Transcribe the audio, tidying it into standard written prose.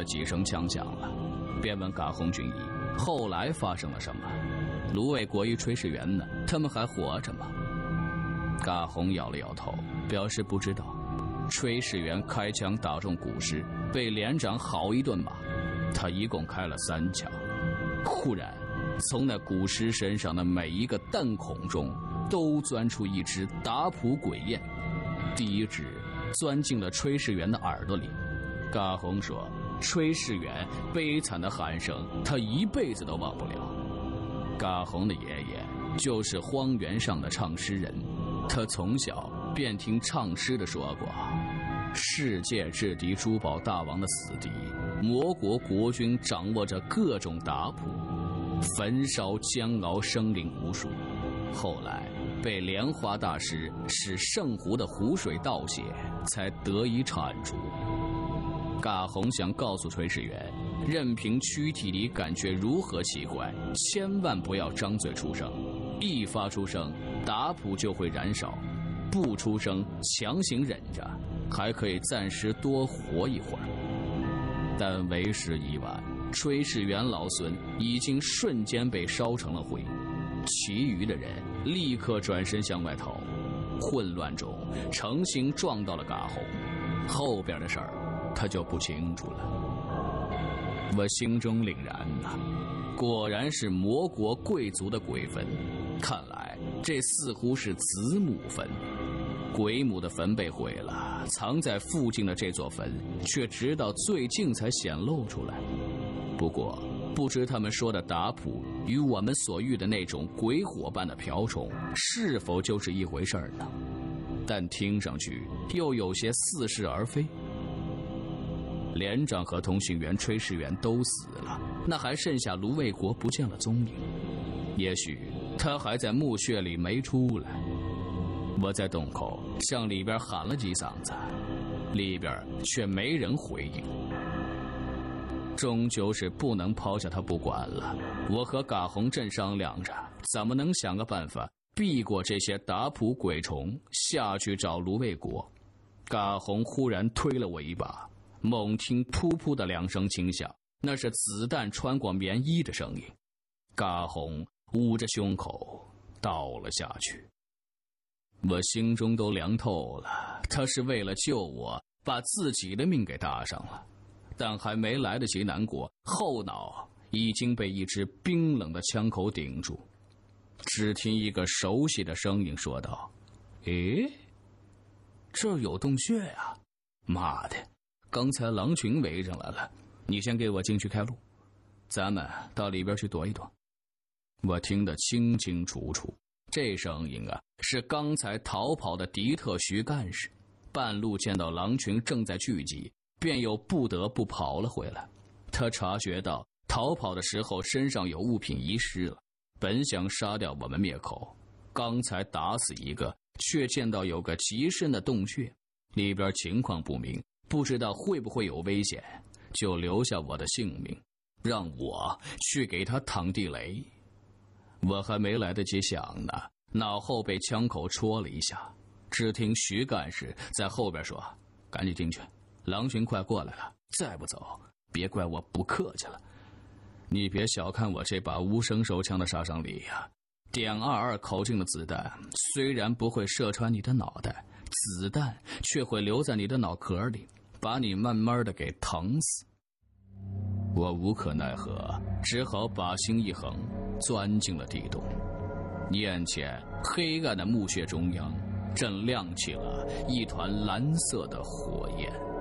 的几声枪响了，便问嘎红军医后来发生了什么。卢卫国与炊事员呢？他们还活着吗？嘎红摇了摇头，表示不知道。炊事员开枪打中古尸，被连长好一顿骂。他一共开了3枪。忽然，从那古尸身上的每一个弹孔中，都钻出一只打扑鬼焰。第一只钻进了炊事员的耳朵里。嘎红说，炊事员悲惨的喊声，他一辈子都忘不了。嘎红的爷爷就是荒原上的唱诗人，他从小便听唱诗的说过，世界制敌珠宝大王的死敌，魔国国军掌握着各种打谱，焚烧煎熬生灵无数，后来被莲花大师使圣湖的湖水倒泻，才得以铲除。嘎红想告诉炊事员，任凭躯体里感觉如何奇怪，千万不要张嘴出声，一发出声，打谱就会燃烧；不出声，强行忍着，还可以暂时多活一会儿。但为时已晚，炊事员老孙已经瞬间被烧成了灰，其余的人立刻转身向外逃。混乱中，程兴撞到了嘎红，后边的事儿他就不清楚了。我心中凛然呐，果然是魔国贵族的鬼坟，看来这似乎是子母坟。鬼母的坟被毁了，藏在附近的这座坟却直到最近才显露出来。不过不知他们说的打谱与我们所遇的那种鬼火般的瓢虫是否就是一回事呢？但听上去又有些似是而非。连长和通讯员、炊事员都死了，那还剩下卢卫国不见了踪影。也许他还在墓穴里没出来。我在洞口向里边喊了几嗓子，里边却没人回应。终究是不能抛下他不管了。我和嘎红正商量着怎么能想个办法避过这些打谱鬼虫，下去找卢卫国。嘎红忽然推了我一把，猛听噗噗的2声轻响，那是子弹穿过棉衣的声音。嘎红捂着胸口倒了下去。我心中都凉透了，他是为了救我把自己的命给搭上了。但还没来得及难过，后脑已经被一支冰冷的枪口顶住。只听一个熟悉的声音说道：“诶，这儿有洞穴呀！妈的，刚才狼群围上来了，你先给我进去开路，咱们到里边去躲一躲。”我听得清清楚楚，这声音啊，是刚才逃跑的敌特徐干事。半路见到狼群正在聚集，便又不得不跑了回来。他察觉到逃跑的时候身上有物品遗失了，本想杀掉我们灭口，刚才打死一个，却见到有个极深的洞穴，里边情况不明，不知道会不会有危险，就留下我的性命，让我去给他躺地雷。我还没来得及想呢，脑后被枪口戳了一下，只听徐干事在后边说：“赶紧进去，狼群快过来了，再不走，别怪我不客气了。”你别小看我这把无声手枪的杀伤力呀！.22口径的子弹虽然不会射穿你的脑袋，子弹却会留在你的脑壳里，把你慢慢的给疼死。我无可奈何，只好把心一横，钻进了地洞。眼前黑暗的墓穴中央，正亮起了一团蓝色的火焰。